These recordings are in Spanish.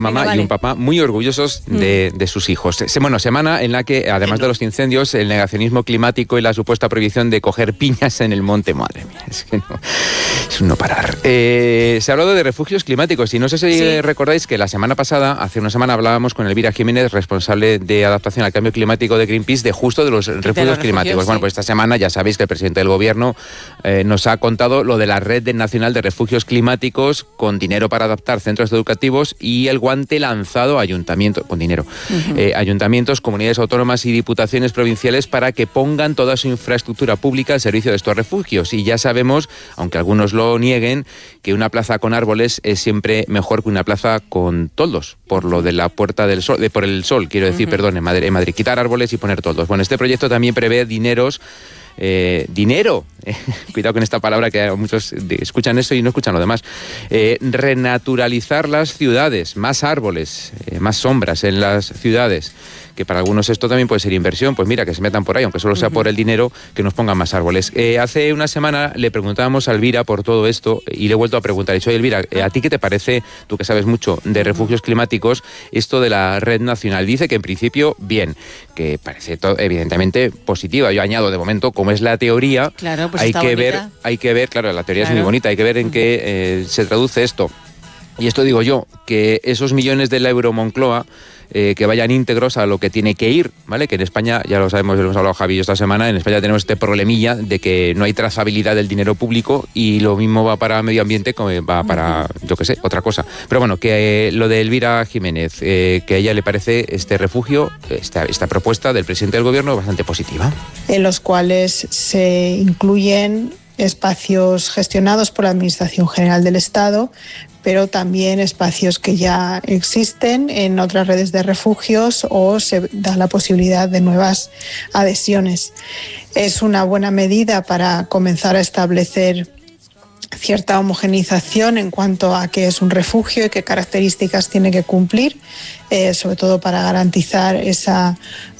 Mamá y un papá muy orgullosos de sus hijos. Semana en la que, además de los incendios, el negacionismo climático y la supuesta prohibición de coger piñas en el monte. Madre mía, es que no, es un no parar. Se ha hablado de refugios climáticos y no sé si recordáis que la semana pasada, hace una semana, hablábamos con Elvira Jiménez, responsable de adaptación al cambio climático de Greenpeace, de justo de los refugios climáticos. Bueno, pues esta semana ya sabéis que el presidente del gobierno nos ha contado lo de la Red Nacional de Refugios Climáticos, con dinero para adaptar centros educativos y el guante lanzado a ayuntamientos, con dinero, ayuntamientos, comunidades autónomas y diputaciones provinciales para que pongan toda su infraestructura pública al servicio de estos refugios. Y ya sabemos, aunque algunos lo nieguen, que una plaza con árboles es siempre mejor que una plaza con toldos, por lo de la Puerta del Sol, por el sol, quiero decir, perdón, en Madrid, quitar árboles y poner toldos. Bueno, este proyecto también prevé dinero, cuidado con esta palabra, que muchos escuchan eso y no escuchan lo demás, renaturalizar las ciudades, más árboles, más sombras en las ciudades, que para algunos esto también puede ser inversión. Pues mira, que se metan por ahí, aunque solo sea por el dinero, que nos pongan más árboles. Hace una semana le preguntábamos a Elvira por todo esto y le he vuelto a preguntar. He dicho, Elvira, ¿a ti qué te parece, tú que sabes mucho de refugios climáticos, esto de la red nacional? Dice que en principio bien, que parece evidentemente positiva. Yo añado, de momento, como es la teoría, claro, pues hay que ver, claro, la teoría es muy bonita, hay que ver en qué se traduce esto. Y esto digo yo, que esos millones del euro Moncloa, que vayan íntegros a lo que tiene que ir, ¿vale? Que en España, ya lo sabemos, lo hemos hablado Javi esta semana, en España tenemos este problemilla de que no hay trazabilidad del dinero público, y lo mismo va para medio ambiente como va para, yo qué sé, otra cosa. Pero bueno, que lo de Elvira Jiménez, que a ella le parece este refugio, esta propuesta del presidente del gobierno bastante positiva. En los cuales se incluyen espacios gestionados por la Administración General del Estado, pero también espacios que ya existen en otras redes de refugios, o se da la posibilidad de nuevas adhesiones. Es una buena medida para comenzar a establecer cierta homogeneización en cuanto a qué es un refugio y qué características tiene que cumplir, sobre todo para garantizar esa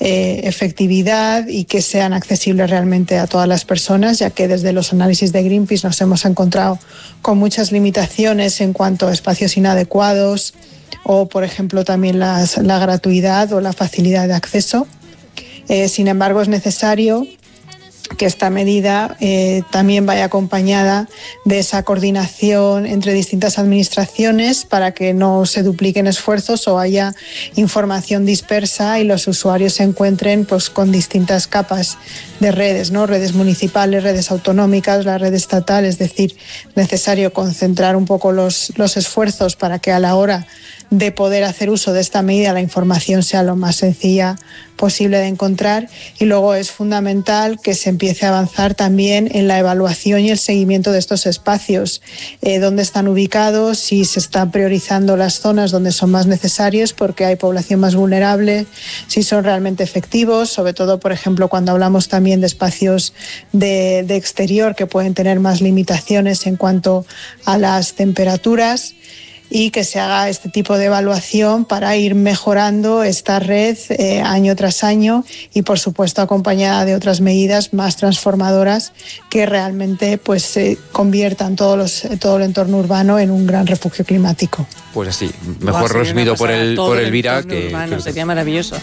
efectividad y que sean accesibles realmente a todas las personas, ya que desde los análisis de Greenpeace nos hemos encontrado con muchas limitaciones en cuanto a espacios inadecuados o, por ejemplo, también la gratuidad o la facilidad de acceso. Sin embargo, es necesario que esta medida también vaya acompañada de esa coordinación entre distintas administraciones para que no se dupliquen esfuerzos o haya información dispersa y los usuarios se encuentren pues con distintas capas de redes, ¿no? Redes municipales, redes autonómicas, la red estatal. Es decir, necesario concentrar un poco los esfuerzos para que a la hora de poder hacer uso de esta medida la información sea lo más sencilla posible de encontrar. Y luego es fundamental que se empiece a avanzar también en la evaluación y el seguimiento de estos espacios, dónde están ubicados, si se están priorizando las zonas donde son más necesarios porque hay población más vulnerable, si son realmente efectivos, sobre todo, por ejemplo, cuando hablamos también de espacios de exterior que pueden tener más limitaciones en cuanto a las temperaturas, y que se haga este tipo de evaluación para ir mejorando esta red año tras año y, por supuesto, acompañada de otras medidas más transformadoras que realmente pues conviertan todo el entorno urbano en un gran refugio climático. Pues así, mejor resumido por Elvira, que sería maravilloso.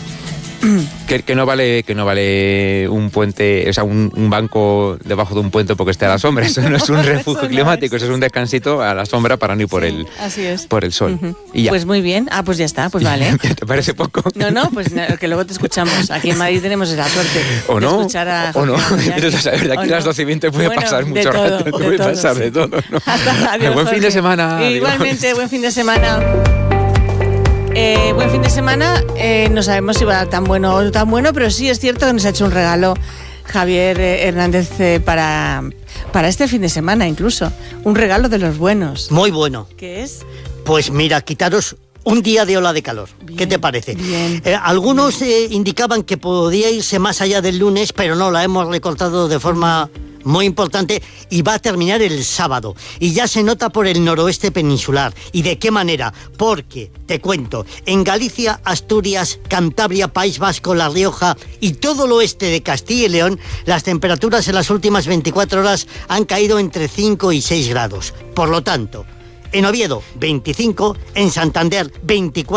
Que no vale un puente, o sea, un banco debajo de un puente porque esté a la sombra. Eso no es un refugio climático, eso es un descansito a la sombra para no ir por el sol. Y ya. Pues muy bien, pues ya está, pues vale. ¿Te parece poco? No, pues que luego te escuchamos. Aquí en Madrid tenemos esa suerte o no, de escuchar a o no. De aquí a las 12:20 puede pasar mucho rato. Puede pasar de todo, ¿no? Adiós, buen fin de semana. Igualmente, buen fin de semana. Buen fin de semana, no sabemos si va tan bueno o tan bueno, pero sí es cierto que nos ha hecho un regalo Javier Hernández para este fin de semana, incluso. Un regalo de los buenos. Muy bueno. ¿Qué es? Pues mira, quitaros un día de ola de calor. Bien, ¿qué te parece? Bien. Algunos indicaban que podía irse más allá del lunes, pero no, la hemos recortado de forma muy importante y va a terminar el sábado. Y ya se nota por el noroeste peninsular. ¿Y de qué manera? Porque, te cuento, en Galicia, Asturias, Cantabria, País Vasco, La Rioja y todo el oeste de Castilla y León, las temperaturas en las últimas 24 horas han caído entre 5 y 6 grados. Por lo tanto, En Oviedo, 25, en Santander, 24.